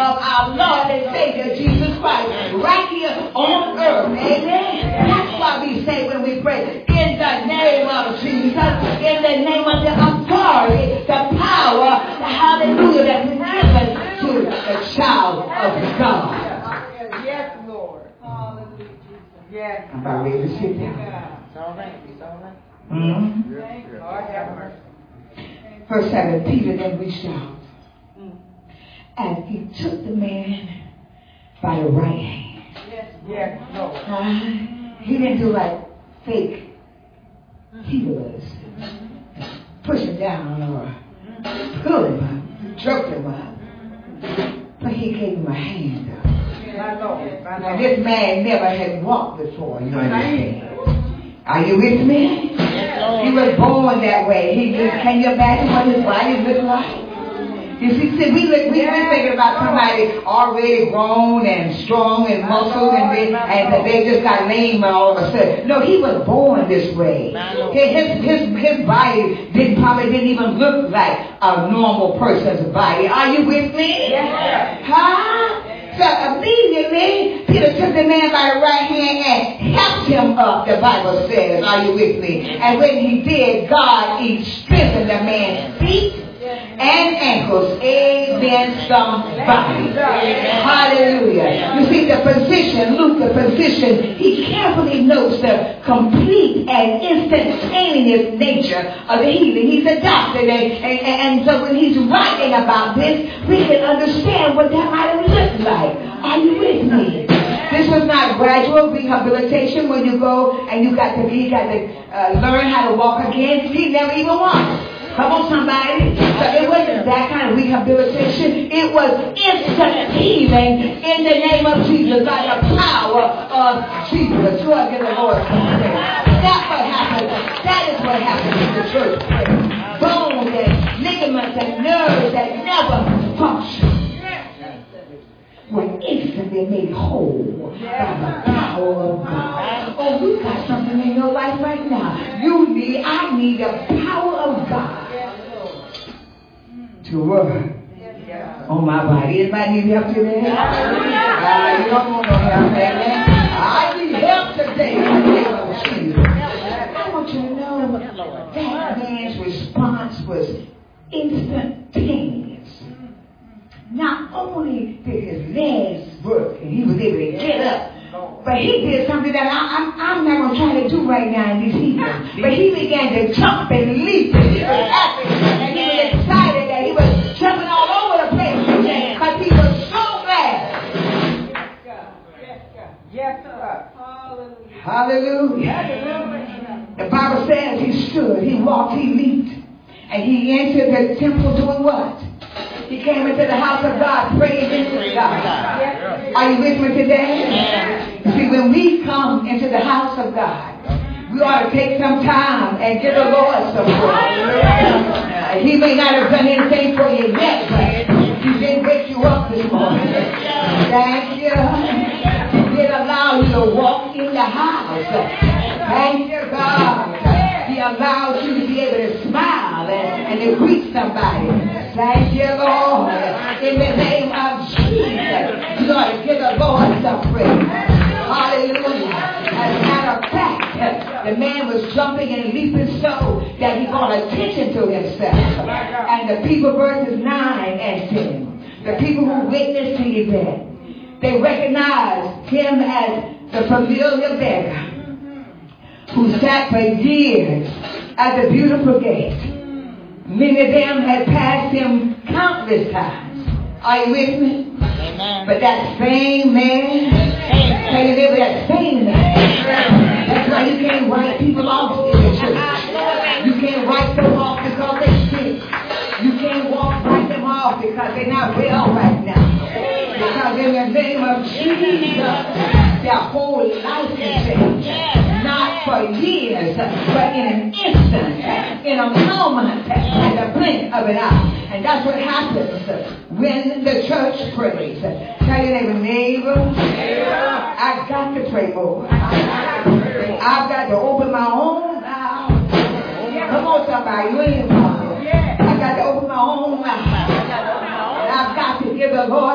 of our Lord and Savior Jesus Christ right here on earth. Amen. That's why we say when we pray, in the name of Jesus, in the name of the authority, the power, the hallelujah that's given to the child of God. Yes, Lord. Hallelujah. Yes. I'm about ready to sit down. It's all right. It's all right. Lord have mercy. Verse 7, Peter then reached out and he took the man by the right hand. Yes, Lord. He didn't do like fake healers. Push him down or pull him up, jerk him up. But he gave him a hand up. Now this man never had walked before, you understand? Are you with me? He was born that way. Can you imagine what his body looked like? You see, we thinking about somebody already grown and strong and muscled and they just got lame all of a sudden. No, he was born this way. His body probably didn't even look like a normal person's body. Are you with me? Huh? So immediately, Peter took the man by the right hand and helped him up, the Bible says. Are you with me? And when he did, God, he strengthened the man's feet and ankles. Amen, somebody. Hallelujah. You see, the physician, Luke, the physician, he carefully notes the complete and instantaneous nature of the healing. He's a doctor, and so when he's writing about this, we can understand what that might have looked like. Are you with me? This was not gradual rehabilitation when you go and you got to learn how to walk again. He never even walked. Come on, somebody. So it wasn't that kind of rehabilitation. It was instant healing in the name of Jesus by the power of Jesus. You are getting the Lord. That's what happened. That is what happened in the church. Bones and ligaments and nerves that never functioned were instantly made whole by the power of God. Oh, you got something in your life right now. I need the power of God to work on my body. Anybody need help today? You don't want no help, amen. I need help today in the name of Jesus. I want you to know that man's response was instantaneous. Not only did his legs work and he was able to get up, but he did something that I'm not going to try to do right now in these healings. But he began to jump and leap and he was happy and he was excited that he was jumping all over the place because he was so glad. Yes, sir. Hallelujah. The Bible says he stood, he walked, he leaped, and he entered the temple doing what? He came into the house of God, praising God. Are you with me today? See, when we come into the house of God, we ought to take some time and give the Lord some praise. He may not have done anything for you yet, but he did wake you up this morning. Thank you. He did allow you to walk in the house. Thank you, God. He allowed you to be able to smile and to greet somebody. Thank you, Lord. In the name of Jesus, you ought to give the Lord some praise. Hallelujah. As a matter of fact, the man was jumping and leaping so that he brought attention to himself. And the people, verses 9 and 10, the people who witnessed the event, they recognized him as the familiar beggar who sat for years at the beautiful gate. Many of them had passed him countless times. Are you with me? Amen. But that same man, can you live with that same man? That's why you can't write people off in the church. You can't write them off because they sick. You can't write them off because they're not well right now. Because in the name of Jesus, their whole life is changed. Not for years, but in an instant, in a moment, at the blink of an eye. And that's what happens when the church prays. Tell your neighbor, I've got to pray more. I've got to open my own mouth. Come on, somebody, you ain't talking. I've got to open my own mouth. And I've got to give the Lord